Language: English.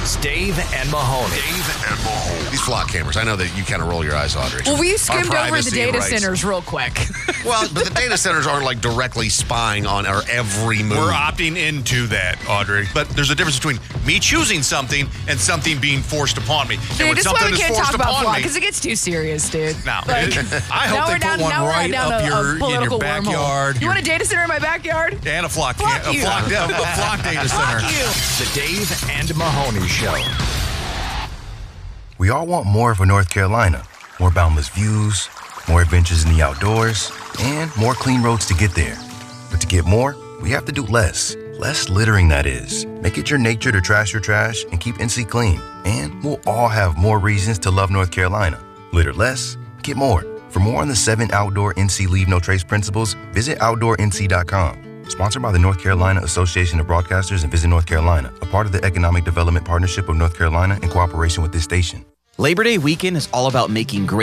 is Dave and Mahoney. These flock cameras, I know that you kind of roll your eyes, Audrey. Well, we Our skimmed over the privacy data rights. centers real quick. Well, but the data centers aren't like directly spying on our every move. We're opting into that, Audrey. But there's a difference between me choosing something and something being forced upon me. And Dude, when this is why something we is can't forced talk about upon flock, me, because it gets too serious, dude. now, Like, I hope they put one right up in your backyard. You want a data center in my backyard? And a flock Fuck you. data center. Fuck you. The Dave and Mahoney Show. We all want more for North Carolina. More boundless views, more adventures in the outdoors, and more clean roads to get there. But to get more, we have to do less. Less littering, that is. Make it your nature to trash your trash and keep NC clean. And we'll all have more reasons to love North Carolina. Litter less, get more. For more on the 7 outdoor NC Leave No Trace principles, visit OutdoorNC.com. Sponsored by the North Carolina Association of Broadcasters and Visit North Carolina, a part of the Economic Development Partnership of North Carolina in cooperation with this station. Labor Day weekend is all about making great